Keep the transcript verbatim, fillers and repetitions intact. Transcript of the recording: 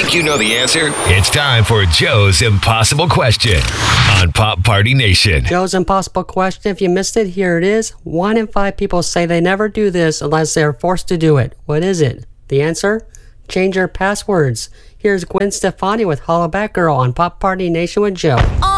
Think you know the answer? It's time for Joe's Impossible Question on Pop Party Nation. Joe's Impossible Question. If you missed it, here it is. One in five people say they never do this unless they're forced to do it. What is it? The answer? Change your passwords. Here's Gwen Stefani with Holla Back Girl on Pop Party Nation with Joe.